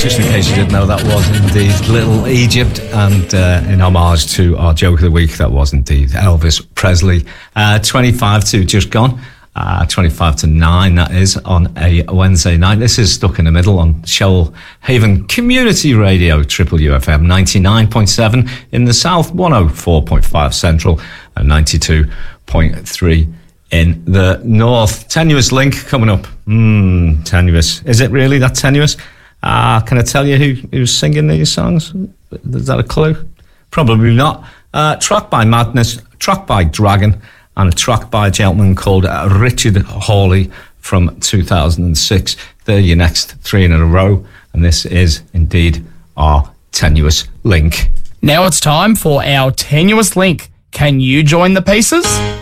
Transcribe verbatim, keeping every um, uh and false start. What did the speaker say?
just in case you didn't know, that was indeed Little Egypt, and uh, in homage to our joke of the week, that was indeed Elvis Presley. Uh, twenty-five to just gone, uh, twenty-five to nine, that is, on a Wednesday night. This is Stuck in the Middle on Shoalhaven Community Radio, Triple U F M, ninety-nine point seven in the south, one oh four point five central, and ninety-two point three in the north. Tenuous Link coming up. Hmm, tenuous. Is it really that tenuous? Uh, can I tell you who, who's singing these songs? Is that a clue? Probably not. Uh, track by Madness, track by Dragon, and a track by a gentleman called uh, Richard Hawley from two thousand six. They're your next three in a row, and this is indeed our Tenuous Link. Now it's time for our Tenuous Link. Can you join the pieces?